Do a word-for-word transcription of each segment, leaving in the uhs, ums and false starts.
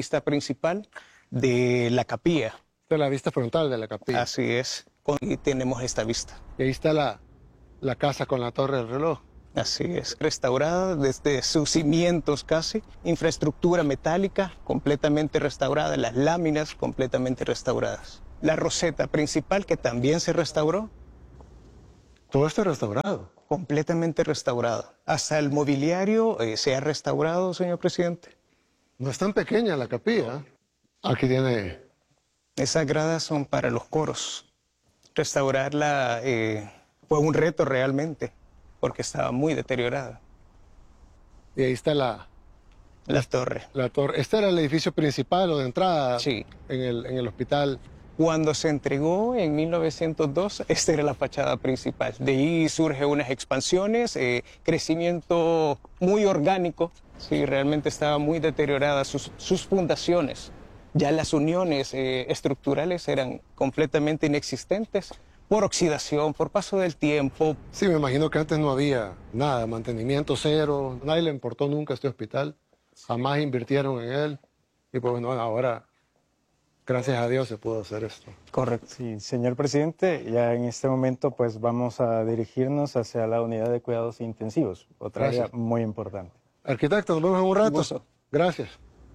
vista principal de la capilla. De la vista frontal de la capilla. Así es, y tenemos esta vista. Y ahí está la, la casa con la torre del reloj. Así es, restaurada desde sus cimientos casi, infraestructura metálica completamente restaurada, las láminas completamente restauradas. La roseta principal que también se restauró. Todo esto restaurado. Completamente restaurado. Hasta el mobiliario eh, se ha restaurado, señor presidente. No es tan pequeña la capilla. Aquí tiene... Esas gradas son para los coros. Restaurarla eh, fue un reto realmente, porque estaba muy deteriorada. Y ahí está la... La torre. La torre. ¿Este era el edificio principal o de entrada? Sí. En el, en el hospital. Cuando se entregó en mil novecientos dos, esta era la fachada principal. De ahí surgen unas expansiones, eh, crecimiento muy orgánico. Sí, realmente estaba muy deteriorada sus, sus fundaciones. Ya las uniones eh, estructurales eran completamente inexistentes por oxidación, por paso del tiempo. Sí, me imagino que antes no había nada, mantenimiento cero. Nadie le importó nunca este hospital. Jamás invirtieron en él. Y pues bueno, ahora... Gracias a Dios se pudo hacer esto. Correcto. Sí, señor presidente, ya en este momento pues vamos a dirigirnos hacia la unidad de cuidados intensivos, otra Gracias. área muy importante. Arquitecto, nos vemos en un rato. Gusto. Gracias.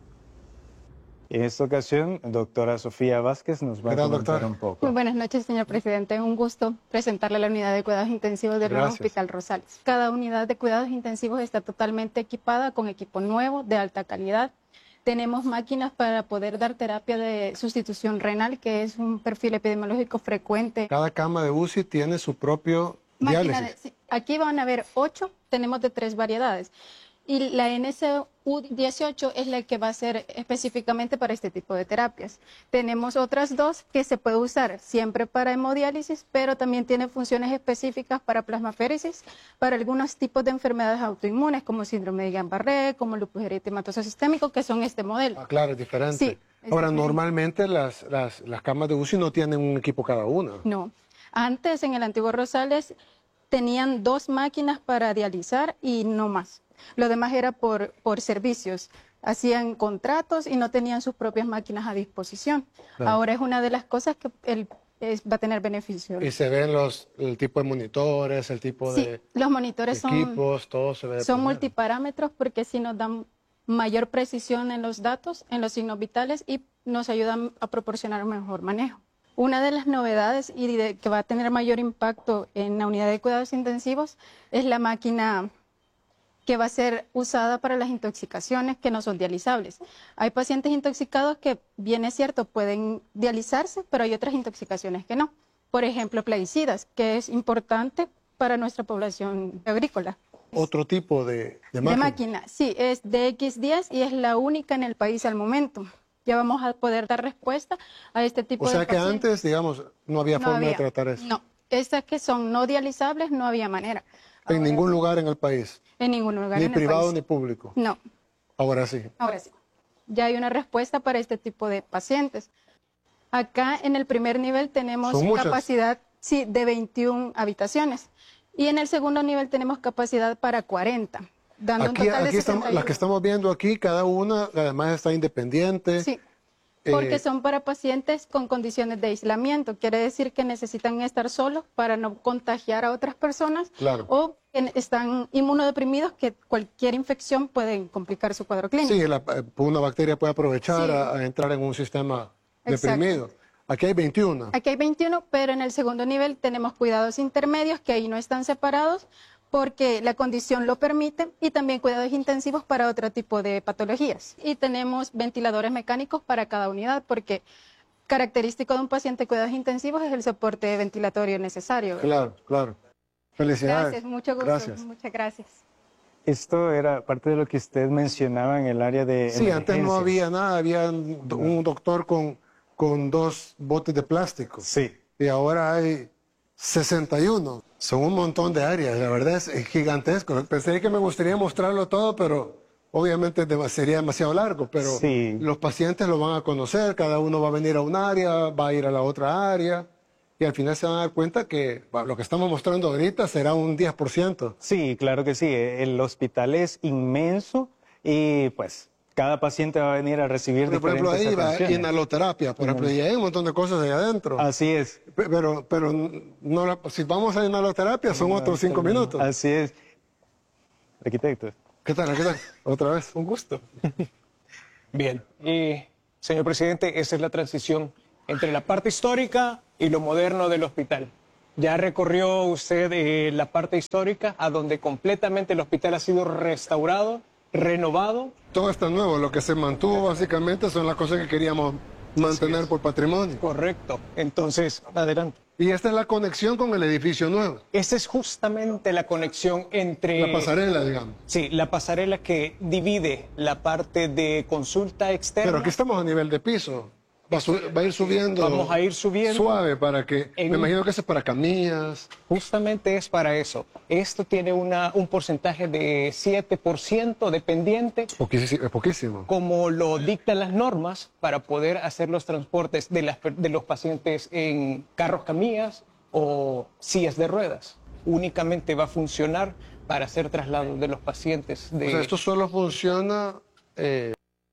En esta ocasión, doctora Sofía Vázquez nos va ¿Qué a tal, comentar doctora? un poco. Muy buenas noches, señor presidente. Un gusto presentarle la unidad de cuidados intensivos del nuevo Gracias. Hospital Rosales. Cada unidad de cuidados intensivos está totalmente equipada con equipo nuevo, de alta calidad. Tenemos máquinas para poder dar terapia de sustitución renal, que es un perfil epidemiológico frecuente. Cada cama de U C I tiene su propio Máquina diálisis. de- sí, aquí van a haber ocho, tenemos de tres variedades. Y la N S U dieciocho es la que va a ser específicamente para este tipo de terapias. Tenemos otras dos que se puede usar siempre para hemodiálisis, pero también tiene funciones específicas para plasmaféresis, para algunos tipos de enfermedades autoinmunes, como síndrome de Guillain-Barré, como lupus eritematoso sistémico, que son este modelo. Ah, claro, es diferente. Sí, es Ahora, diferente. normalmente las, las, las camas de U C I no tienen un equipo cada una. No. Antes, en el antiguo Rosales, tenían dos máquinas para dializar y no más. Lo demás era por, por servicios. Hacían contratos y no tenían sus propias máquinas a disposición. Claro. Ahora es una de las cosas que él es- va a tener beneficio. Y se ven los, el tipo de monitores, el tipo Sí, de los monitores son, equipos, todo se ve. de son primera. multiparámetros porque sí nos dan mayor precisión en los datos, en los signos vitales y nos ayudan a proporcionar un mejor manejo. Una de las novedades y de- que va a tener mayor impacto en la unidad de cuidados intensivos es la máquina que va a ser usada para las intoxicaciones que no son dializables. Hay pacientes intoxicados que, bien es cierto, pueden dializarse, pero hay otras intoxicaciones que no. Por ejemplo, plaguicidas, que es importante para nuestra población agrícola. Otro tipo de, de De máquina. máquina, sí, es D X diez y es la única en el país al momento. Ya vamos a poder dar respuesta a este tipo O de sea que pacientes. antes, digamos, no había No forma de había, tratar eso. No, estas que son no dializables no había manera. En Ahora ningún sí, lugar en el país. En ningún lugar Ni en el privado país. ni público. No, Ahora sí. ahora sí. Ya hay una respuesta para este tipo de pacientes. Acá en el primer nivel tenemos Son muchas. capacidad sí, de veintiuna habitaciones y en el segundo nivel tenemos capacidad para cuarenta, dando Aquí, un total aquí de estamos, sesenta y uno. las que estamos viendo aquí, cada una además está independiente. Sí, porque Eh, son para pacientes con condiciones de aislamiento. Quiere decir que necesitan estar solos para no contagiar a otras personas Claro. o que están inmunodeprimidos que cualquier infección puede complicar su cuadro clínico. Sí, la- eh, una bacteria puede aprovechar Sí. a, a entrar en un sistema Exacto. deprimido. Aquí hay veintiuno. Aquí hay veintiuno, pero en el segundo nivel tenemos cuidados intermedios que ahí no están separados porque la condición lo permite y también cuidados intensivos para otro tipo de patologías. Y tenemos ventiladores mecánicos para cada unidad porque característico de un paciente de cuidados intensivos es el soporte ventilatorio necesario. Claro, claro. Felicidades. Gracias, mucho gusto. Gracias. Muchas gracias. Esto era parte de lo que usted mencionaba en el área de Sí, antes no emergencias. había nada, había un, un doctor con, con dos botes de plástico. Sí. Y ahora hay sesenta y uno. Son un montón de áreas, la verdad es, es gigantesco. Pensé que me gustaría mostrarlo todo, pero obviamente es dem- sería demasiado largo. Pero Sí. los pacientes lo van a conocer, cada uno va a venir a un área, va a ir a la otra área. Y al final se van a dar cuenta que bueno, lo que estamos mostrando ahorita será un diez por ciento. Sí, claro que sí. El hospital es inmenso y pues cada paciente va a venir a recibir Pero, por ejemplo, ahí diferentes va atenciones. inhaloterapia, por ejemplo, y hay un montón de cosas ahí adentro. Así es. Pe- Pero, pero no la- si vamos a inhaloterapia son otros cinco minutos. Así es. Arquitecto. ¿Qué tal? ¿Qué tal? Otra vez. Un gusto. Bien. Y, señor presidente, esa es la transición entre la parte histórica y lo moderno del hospital. Ya recorrió usted eh, la parte histórica, a donde completamente el hospital ha sido restaurado, renovado. Todo está nuevo. Lo que se mantuvo básicamente son las cosas que queríamos mantener por patrimonio. Correcto. Entonces, adelante. Y esta es la conexión con el edificio nuevo. Esa es justamente la conexión entre... La pasarela, digamos. Sí, la pasarela que divide la parte de consulta externa. Pero aquí estamos a nivel de piso. Va a, su- va a ir subiendo. Vamos a ir subiendo. Suave para que. En- Me imagino que eso es para camillas. Justamente es para eso. Esto tiene una, un porcentaje de siete por ciento dependiente, Poquísimo. Es poquísimo. como lo dictan las normas, para poder hacer los transportes de, las per- de los pacientes en carros camillas o sillas de ruedas. Únicamente va a funcionar para hacer traslados de los pacientes. De... O sea, esto solo funciona. eh,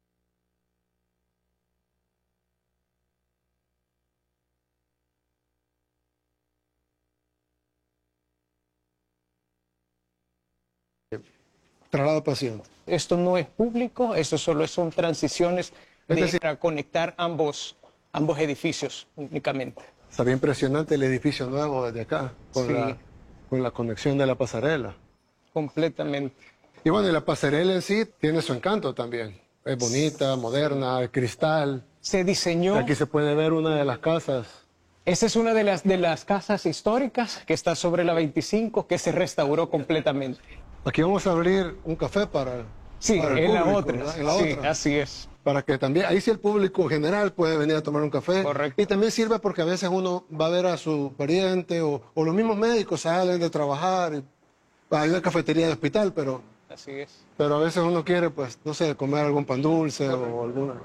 traslado de paciente. Esto no es público, esto solo son transiciones Es de- decir- para conectar ambos, ambos edificios únicamente. Está bien impresionante el edificio nuevo desde acá, con, Sí. la, con la conexión de la pasarela. Completamente. Y bueno, y la pasarela en sí tiene su encanto también. Es bonita, moderna, de cristal. Se diseñó, Aquí se puede ver una de las casas. esa es una de las, de las casas históricas que está sobre la veinticinco, que se restauró completamente. Aquí vamos a abrir un café para, Sí, para el en la público, otra. ¿verdad? En la Sí, otra. así es. Para que también, ahí sí el público general puede venir a tomar un café. Correcto. Y también sirve porque a veces uno va a ver a su pariente o, o los mismos médicos salen de trabajar. y- hay una cafetería de hospital, pero, Así es. pero a veces uno quiere, pues, no sé, comer algún pan dulce o alguna...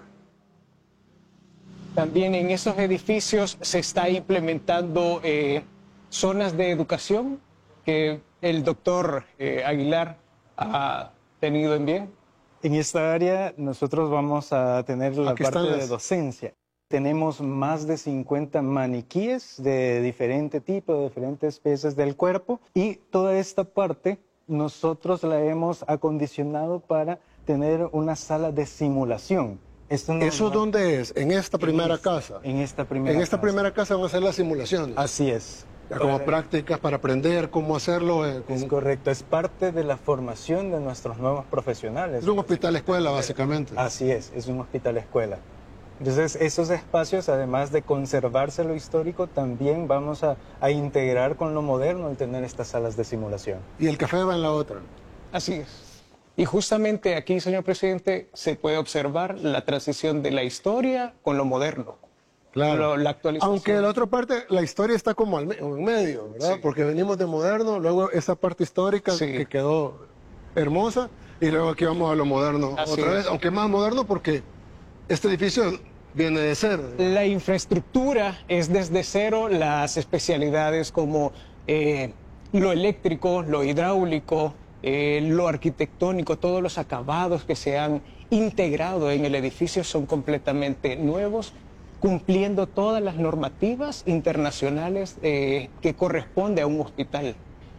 También en esos edificios se está implementando eh, zonas de educación que el doctor eh, Aguilar ha tenido en bien. En esta área nosotros vamos a tener la Aquí parte están de las- docencia. Tenemos más de cincuenta maniquíes de diferente tipo, de diferentes piezas del cuerpo, y toda esta parte nosotros la hemos acondicionado para tener una sala de simulación. Esto no- ¿Eso no- dónde es? En esta primera esta- casa. En esta primera En esta casa. primera casa van a hacer las simulaciones. Así es. Ya como Para- prácticas para aprender cómo hacerlo. eh, con- Es correcto, es parte de la formación de nuestros nuevos profesionales. Es un hospital escuela, básicamente. Así es, es un hospital escuela. Entonces, esos espacios, además de conservarse lo histórico, también vamos a, a integrar con lo moderno al tener estas salas de simulación. Y el café va en la otra. Así es. Y justamente aquí, señor presidente, se puede observar la transición de la historia con lo moderno. Claro. Lo- la actualización. Aunque la otra parte, la historia está como al me- en medio, ¿verdad? Sí. Porque venimos de moderno, luego esa parte histórica Sí. que quedó hermosa, y luego aquí vamos a lo moderno Así otra es. vez, aunque más moderno porque este edificio viene de ser. La infraestructura es desde cero, las especialidades como eh, lo eléctrico, lo hidráulico, eh, lo arquitectónico, todos los acabados que se han integrado en el edificio son completamente nuevos, cumpliendo todas las normativas internacionales eh, que corresponde a un hospital.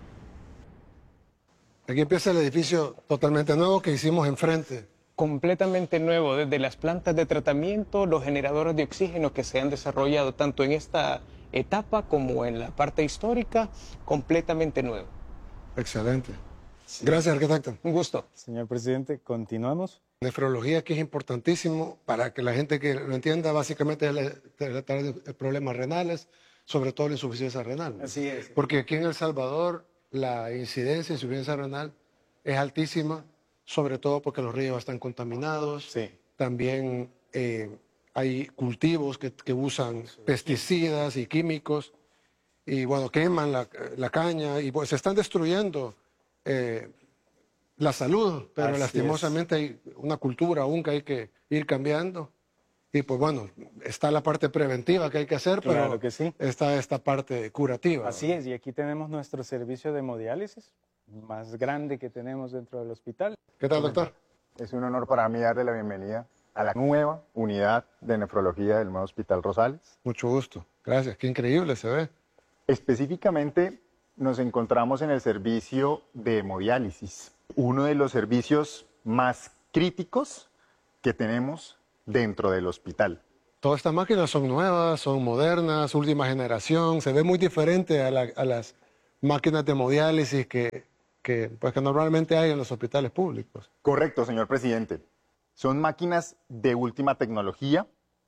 Aquí empieza el edificio totalmente nuevo que hicimos enfrente. Completamente nuevo, desde las plantas de tratamiento, los generadores de oxígeno que se han desarrollado tanto en esta etapa como en la parte histórica, completamente nuevo. Excelente. Gracias, arquitecto. Un gusto. Señor presidente, continuamos. Nefrología, que es importantísimo para que la gente que lo entienda, básicamente es la- tratar de problemas renales, sobre todo la insuficiencia renal. Así es. Porque aquí en El Salvador la incidencia de insuficiencia renal es altísima, sobre todo porque los ríos están contaminados. Sí. También eh, hay cultivos que, que usan pesticidas y químicos y bueno, queman la, la caña y pues se están destruyendo eh, la salud, pero Así lastimosamente hay una cultura aún que hay que ir cambiando. Y pues bueno, está la parte preventiva que hay que hacer, pero Claro que sí. está esta parte curativa. Así es, y aquí tenemos nuestro servicio de hemodiálisis, más grande que tenemos dentro del hospital. ¿Qué tal, doctor? Es un honor para mí darle la bienvenida a la nueva unidad de nefrología del nuevo Hospital Rosales. Mucho gusto. Gracias. Qué increíble se ve. Específicamente nos encontramos en el servicio de hemodiálisis, uno de los servicios más críticos que tenemos dentro del hospital. Todas estas máquinas son nuevas, son modernas, última generación. Se ve muy diferente a, la, a las máquinas de hemodiálisis que, que, pues, que normalmente hay en los hospitales públicos. Correcto, señor presidente. Son máquinas de última tecnología,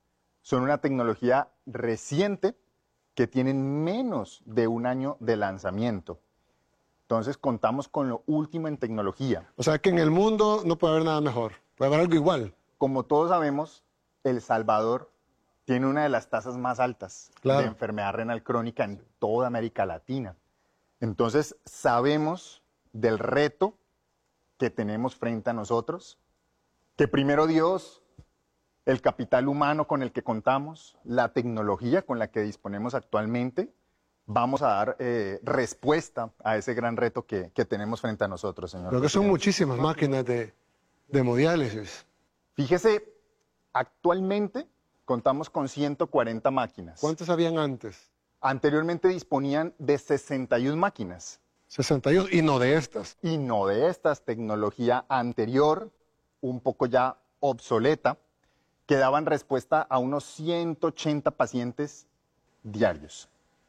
son una tecnología reciente que tienen menos de un año de lanzamiento. Entonces contamos con lo último en tecnología. O sea que en el mundo no puede haber nada mejor, puede haber algo igual. Como todos sabemos, El Salvador tiene una de las tasas más altas Claro. de enfermedad renal crónica en toda América Latina. Entonces sabemos del reto que tenemos frente a nosotros, que primero Dios, el capital humano con el que contamos, la tecnología con la que disponemos actualmente, vamos a dar eh, respuesta a ese gran reto que, que tenemos frente a nosotros, señor Creo que son presidente. muchísimas máquinas de, de hemodiálisis. Fíjese, actualmente contamos con ciento cuarenta máquinas. ¿Cuántas habían antes? Anteriormente disponían de sesenta y una máquinas. sesenta y uno, y no de estas. Y no de estas, tecnología anterior, un poco ya obsoleta, que daban respuesta a unos ciento ochenta pacientes diarios.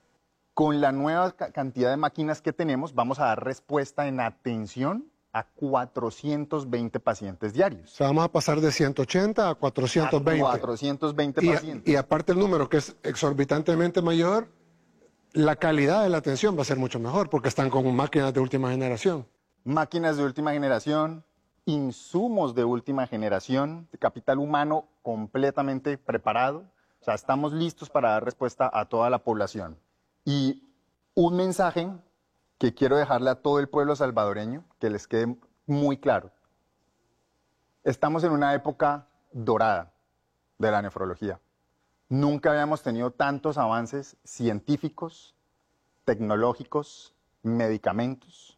Con la nueva ca- cantidad de máquinas que tenemos, vamos a dar respuesta en atención a cuatrocientos veinte pacientes O diarios. sea, vamos a pasar de ciento ochenta a cuatrocientos veinte. A cuatrocientos veinte Y, a- pacientes. y aparte el número, que es exorbitantemente mayor, la calidad de la atención va a ser mucho mejor, porque están con máquinas de última generación. Máquinas de última generación, insumos de última generación, capital humano completamente preparado. O sea, estamos listos para dar respuesta a toda la población. Y un mensaje que quiero dejarle a todo el pueblo salvadoreño, que les quede muy claro. Estamos en una época dorada de la nefrología. Nunca habíamos tenido tantos avances científicos, tecnológicos, medicamentos,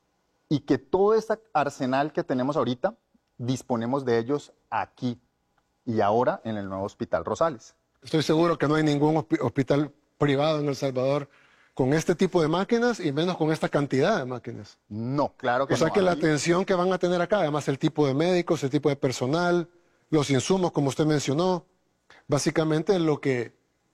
y que todo este arsenal que tenemos ahorita, disponemos de ellos aquí y ahora en el nuevo Hospital Rosales. Estoy seguro que no hay ningún hospi- hospital privado en El Salvador con este tipo de máquinas y menos con esta cantidad de máquinas. No, claro que O sea no. que la Ahí- atención que van a tener acá, además el tipo de médicos, el tipo de personal, los insumos, como usted mencionó, básicamente lo que,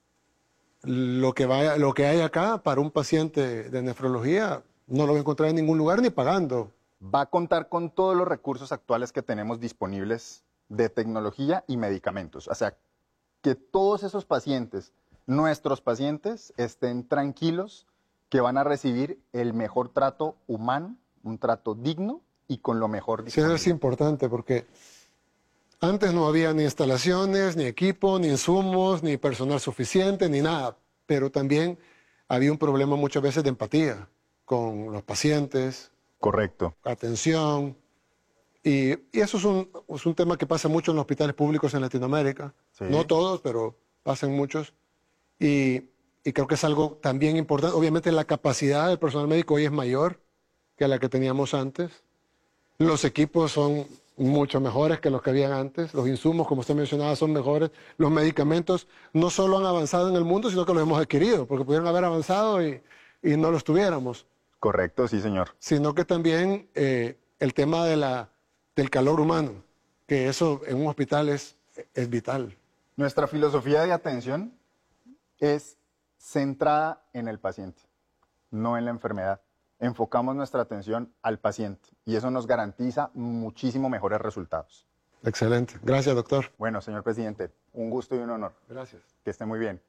lo que, vaya, lo que hay acá para un paciente de nefrología no lo va a encontrar en ningún lugar ni pagando. va a contar con todos los recursos actuales que tenemos disponibles de tecnología y medicamentos. O sea, que todos esos pacientes, nuestros pacientes, estén tranquilos que van a recibir el mejor trato humano, un trato digno y con lo mejor Sí, eso disponible. es importante porque antes no había ni instalaciones, ni equipo, ni insumos, ni personal suficiente, ni nada. Pero también había un problema muchas veces de empatía con los pacientes, Correcto. atención. Y, y eso es un, es un tema que pasa mucho en los hospitales públicos en Latinoamérica. Sí. No todos, pero pasan muchos. Y, y creo que es algo también importante. Obviamente la capacidad del personal médico hoy es mayor que la que teníamos antes. Los equipos son mucho mejores que los que habían antes. Los insumos, como usted mencionaba, son mejores. Los medicamentos no solo han avanzado en el mundo, sino que los hemos adquirido, porque pudieron haber avanzado y, y no los tuviéramos. Correcto, sí, señor. Sino que también eh, el tema de la, del calor humano, que eso en un hospital es, es vital. Nuestra filosofía de atención es centrada en el paciente, no en la enfermedad. Enfocamos nuestra atención al paciente y eso nos garantiza muchísimo mejores resultados. Excelente. Gracias, doctor. Bueno, señor presidente, un gusto y un honor. Gracias. Que esté muy bien.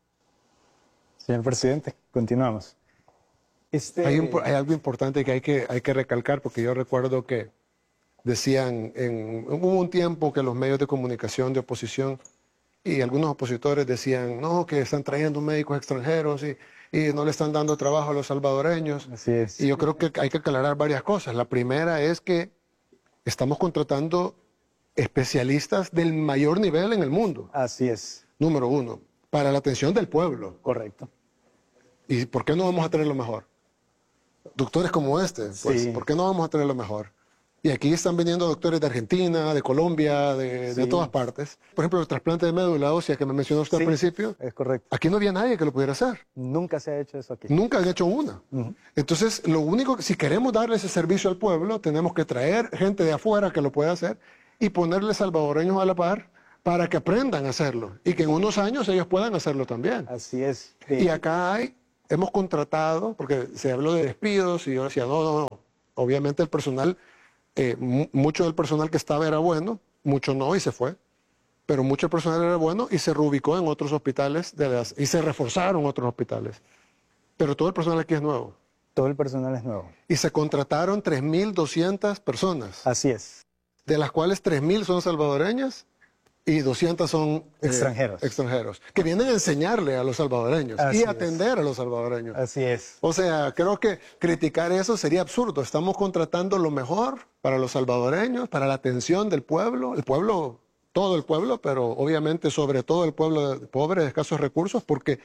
Señor presidente, continuamos. Este... Hay, un- hay algo importante que hay, que hay que recalcar, porque yo recuerdo que decían, en, hubo un tiempo que los medios de comunicación de oposición y algunos opositores decían, no, que están trayendo médicos extranjeros y, y no le están dando trabajo a los salvadoreños. Así es. Y yo creo que hay que aclarar varias cosas. La primera es que estamos contratando especialistas del mayor nivel en el mundo, Así es, número uno, para la atención del pueblo. correcto. ¿Y por qué no vamos a tener lo mejor? Doctores como este, pues, Sí. ¿por qué no vamos a tener lo mejor? Y aquí están viniendo doctores de Argentina, de Colombia, de, Sí. de todas partes. Por ejemplo, el trasplante de médula ósea que me mencionó usted Sí, al principio, es correcto. aquí no había nadie que lo pudiera hacer. Nunca se ha hecho eso aquí. Nunca han hecho una. Entonces, lo único que, si queremos darle ese servicio al pueblo, tenemos que traer gente de afuera que lo pueda hacer y ponerle salvadoreños a la par para que aprendan a hacerlo y que en unos años ellos puedan hacerlo también. Así es. Y acá hay, hemos contratado, porque se habló de despidos y yo decía, no, no, no. Obviamente el personal, eh, mu- mucho del personal que estaba era bueno, mucho no y se fue. Pero mucho personal era bueno y se reubicó en otros hospitales de las, y se reforzaron otros hospitales. Pero todo el personal aquí es nuevo. Todo el personal es nuevo. Y se contrataron tres mil doscientas personas, Así es. de las cuales tres mil son salvadoreñas y doscientas son eh, Extranjeros. extranjeros, que vienen a enseñarle a los salvadoreños Así y es. atender a los salvadoreños. Así es. O sea, creo que criticar eso sería absurdo. Estamos contratando lo mejor para los salvadoreños, para la atención del pueblo, el pueblo, todo el pueblo, pero obviamente sobre todo el pueblo pobre de escasos recursos, porque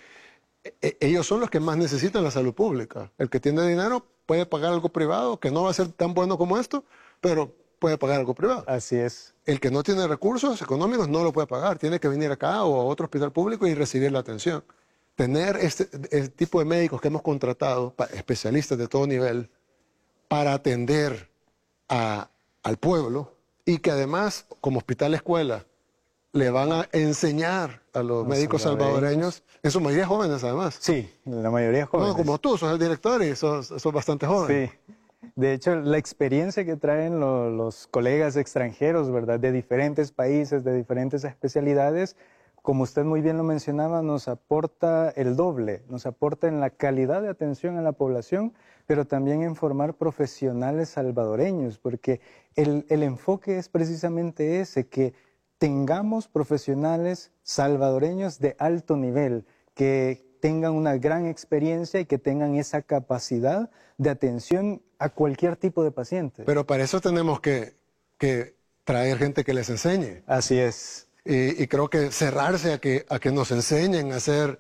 e- ellos son los que más necesitan la salud pública. El que tiene dinero puede pagar algo privado, que no va a ser tan bueno como esto, pero puede pagar algo privado. Así es. El que no tiene recursos económicos no lo puede pagar, tiene que venir acá o a otro hospital público y recibir la atención. Tener este, este tipo de médicos que hemos contratado, pa- especialistas de todo nivel, para atender a- al pueblo y que además, como hospital escuela, le van a enseñar a los Los médicos salvadoreños. salvadoreños, en su mayoría jóvenes además. Sí, la mayoría jóvenes. No, como tú, sos el director y sos, sos bastante joven. Sí. De hecho, la experiencia que traen lo- los colegas extranjeros, ¿verdad? De diferentes países, de diferentes especialidades, como usted muy bien lo mencionaba, nos aporta el doble, nos aporta en la calidad de atención a la población, pero también en formar profesionales salvadoreños, porque el, el enfoque es precisamente ese, que tengamos profesionales salvadoreños de alto nivel, que tengan una gran experiencia y que tengan esa capacidad de atención a cualquier tipo de paciente. Pero para eso tenemos que, que traer gente que les enseñe. Así es. Y, y creo que cerrarse a que, a que nos enseñen a hacer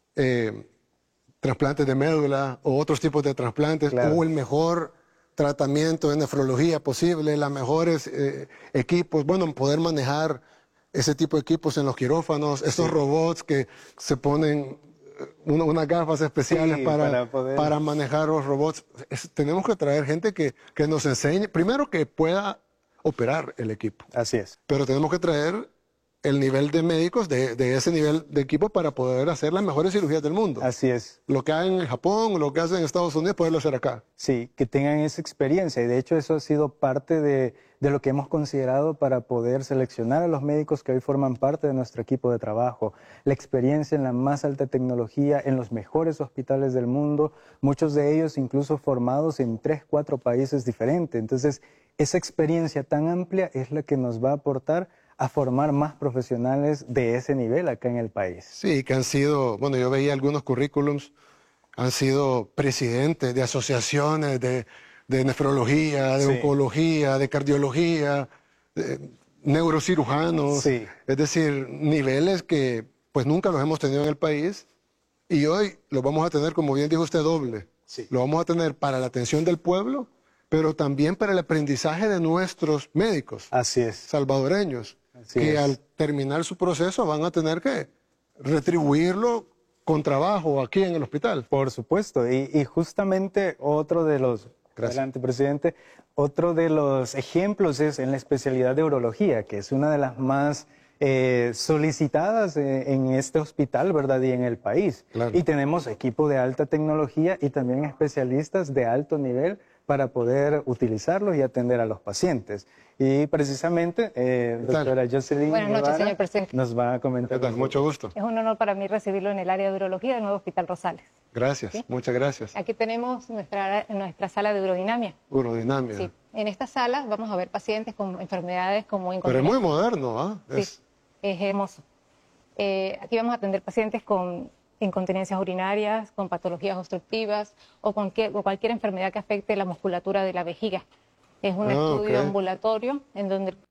eh, trasplantes de médula o otros tipos de trasplantes, Claro. o el mejor tratamiento de nefrología posible, los mejores eh, equipos, bueno, poder manejar ese tipo de equipos en los quirófanos, esos robots que se ponen eh, una- unas gafas especiales Sí, para, para poder- para manejar los robots. Es- tenemos que traer gente que, que nos enseñe, primero que pueda operar el equipo, Así es. pero tenemos que traer el nivel de médicos de, de ese nivel de equipo para poder hacer las mejores cirugías del mundo. Así es. Lo que hacen en Japón, lo que hacen en Estados Unidos, poderlo hacer acá. Sí, que tengan esa experiencia. Y de hecho eso ha sido parte de, de lo que hemos considerado para poder seleccionar a los médicos que hoy forman parte de nuestro equipo de trabajo. La experiencia en la más alta tecnología, en los mejores hospitales del mundo, muchos de ellos incluso formados en tres, cuatro países diferentes. Entonces, esa experiencia tan amplia es la que nos va a aportar a formar más profesionales de ese nivel acá en el país. Sí, que han sido, bueno, yo veía algunos currículums, han sido presidentes de asociaciones de, de nefrología, de Sí. oncología, de cardiología, de neurocirujanos, Sí. es decir, niveles que pues nunca los hemos tenido en el país y hoy los vamos a tener, como bien dijo usted, doble. Sí. Lo vamos a tener para la atención del pueblo, pero también para el aprendizaje de nuestros médicos Así es. salvadoreños, Así que es. al terminar su proceso van a tener que retribuirlo con trabajo aquí en el hospital. Por supuesto, y, y justamente otro de los, Gracias. adelante presidente, otro de los ejemplos es en la especialidad de urología, que es una de las más eh, solicitadas eh, en este hospital, ¿verdad? Y en el país. Claro. Y tenemos equipo de alta tecnología y también especialistas de alto nivel para poder utilizarlos y atender a los pacientes. Y precisamente, eh, ¿Qué tal? doctora Jocelyn Buenas noches, Guevara señor presidente. nos va a comentar. ¿Qué tal? Mucho gusto. Es un honor para mí recibirlo en el área de urología del nuevo Hospital Rosales. Gracias, ¿Sí? muchas gracias. Aquí tenemos nuestra, nuestra sala de urodinamia. Urodinamia. Sí. En esta sala vamos a ver pacientes con enfermedades como Pero es incontinencia. muy moderno, ¿ah? Sí, Es- es hermoso. Eh, aquí vamos a atender pacientes con incontinencias urinarias, con patologías obstructivas o, con que- o cualquier enfermedad que afecte la musculatura de la vejiga. Es un Ah, estudio ok. ambulatorio en donde